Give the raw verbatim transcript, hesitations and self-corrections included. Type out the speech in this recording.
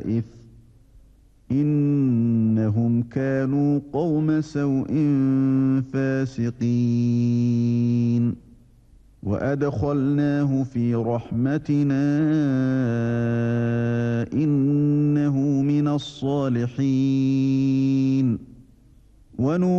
الخبائث إنهم كانوا قوم سوء فاسقين وأدخلناه في رحمتنا إنه من الصالحين.